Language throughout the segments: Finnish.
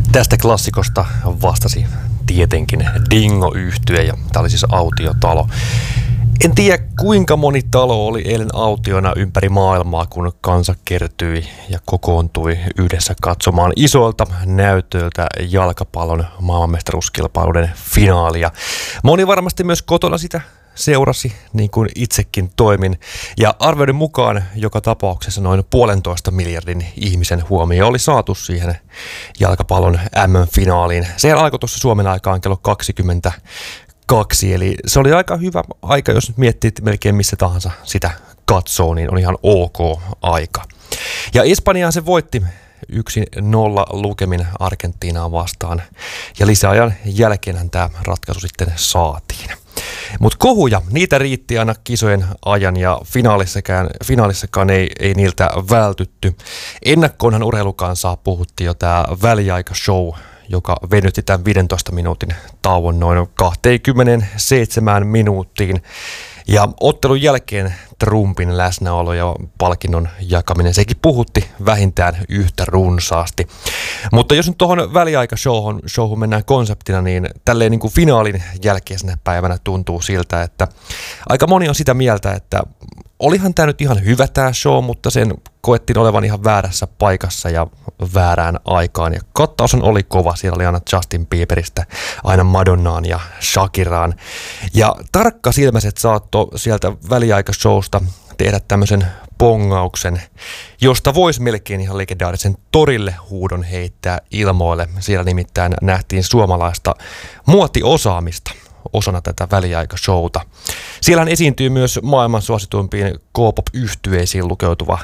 Tästä klassikosta vastasi tietenkin Dingo-yhtye ja tämä oli siis autiotalo. En tiedä kuinka moni talo oli eilen autiona ympäri maailmaa, kun kansa kertyi ja kokoontui yhdessä katsomaan isoilta näytöiltä jalkapallon maailmanmestaruuskilpailuiden finaalia. Moni varmasti myös kotona sitä seurasi, niin kuin itsekin toimin. Ja arvioiden mukaan joka tapauksessa noin 1,5 miljardin ihmisen huomio oli saatu siihen jalkapallon MM-finaaliin. Se alkoi tuossa Suomen aikaan kello 22, eli se oli aika hyvä aika, jos nyt miettii, että melkein missä tahansa sitä katsoo, niin on ihan ok aika. Ja Espanjaa se voitti 1-0 lukemin Argentiinaa vastaan, ja lisäajan jälkeenhän tämä ratkaisu sitten saatiin. Mutta kohuja, niitä riitti aina kisojen ajan ja finaalissakaan ei niiltä vältytty. Ennakkoonhan urheilukansaa puhuttiin jo tämä väliaikashow, joka venytti tämän 15 minuutin tauon noin 27 minuuttiin. Ja ottelun jälkeen Trumpin läsnäolo ja palkinnon jakaminen, sekin puhutti vähintään yhtä runsaasti. Mutta jos nyt tuohon väliaikashowhun mennään konseptina, niin tälleen niin kuin finaalin jälkeisenä päivänä tuntuu siltä, että aika moni on sitä mieltä, että olihan tämä nyt ihan hyvä tämä show, mutta sen koettiin olevan ihan väärässä paikassa ja väärään aikaan. Ja kattaus oli kova, siellä oli aina Justin Bieberistä aina Madonnaan ja Shakiraan. Ja tarkkasilmäiset saattoi sieltä väliaikashowsta tehdä tämmöisen pongauksen, josta voisi melkein ihan legendaarisen torille huudon heittää ilmoille. Siellä nimittäin nähtiin suomalaista muotiosaamista osana tätä väliaikashowta. Siellähän esiintyy myös maailman suosituimpiin K-pop-yhtyeisiin lukeutuva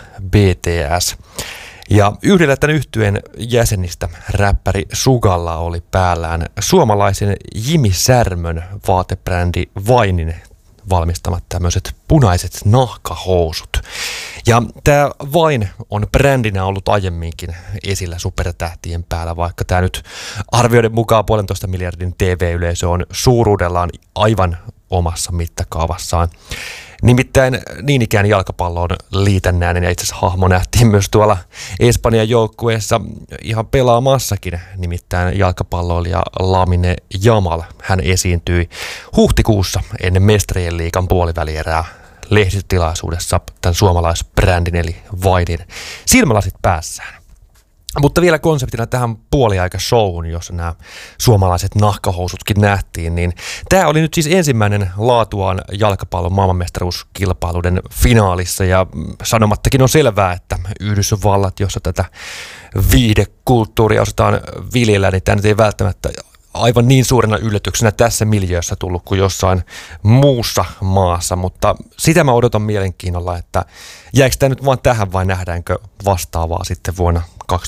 BTS. Ja yhdellä tämän yhtyeen jäsenistä räppäri Sugalla oli päällään suomalaisen Jimi Särmön vaatebrändi Vainin valmistamat tämmöiset punaiset nahkahousut. Ja tämä Vine on brändinä ollut aiemminkin esillä supertähtien päällä, vaikka tämä nyt arvioiden mukaan 1,5 miljardin TV-yleisö on suuruudellaan aivan omassa mittakaavassaan. Nimittäin niin ikään jalkapallon liitännäinen ja itse asiassa hahmo nähtiin myös tuolla Espanjan joukkueessa ihan pelaamassakin, nimittäin jalkapalloilija Lamine Yamal. Hän esiintyi huhtikuussa ennen Mestarien liigan puolivälierää lehdistötilaisuudessa tämän suomalaisbrändin eli Vinin silmälasit päässään. Mutta vielä konseptina tähän puoliaikashowhun, jossa nämä suomalaiset nahkahousutkin nähtiin, niin tämä oli nyt siis ensimmäinen laatuaan jalkapallon maailmanmestaruuskilpailuiden finaalissa, ja sanomattakin on selvää, että Yhdysvallat, jossa tätä viihdekulttuuria osataan viljellä, niin tämä nyt ei välttämättä aivan niin suurena yllätyksenä tässä miljöössä tullut kuin jossain muussa maassa, mutta sitä mä odotan mielenkiinnolla, että jääkö tämä nyt vaan tähän vai nähdäänkö vastaavaa sitten vuonna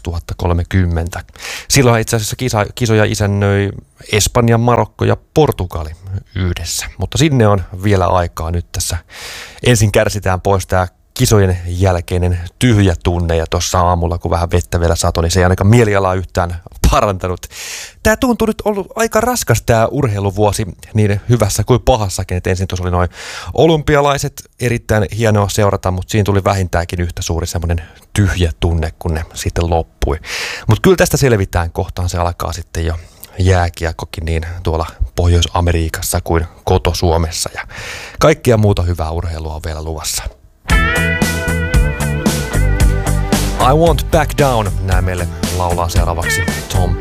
2030. Silloin itse asiassa kisoja isännöi Espanja, Marokko ja Portugali yhdessä, mutta sinne on vielä aikaa nyt tässä. Ensin kärsitään pois tämä kisojen jälkeinen tyhjä tunne, ja tuossa aamulla, kun vähän vettä vielä satoi, niin se ei ainakaan mielialaa yhtään parantanut. Tämä tuntuu nyt ollut aika raskas tämä urheiluvuosi niin hyvässä kuin pahassakin, että ensin tuossa oli noin olympialaiset, erittäin hienoa seurata, mutta siinä tuli vähintäänkin yhtä suuri semmoinen tyhjä tunne, kun ne sitten loppui. Mutta kyllä tästä selvitään, kohtaan se alkaa sitten jo jääkiekkokin niin tuolla Pohjois-Amerikassa kuin koto-Suomessa, ja kaikkia muuta hyvää urheilua on vielä luvassa. I Won't Back Down, nämä meille laulaa seuraavaksi Tom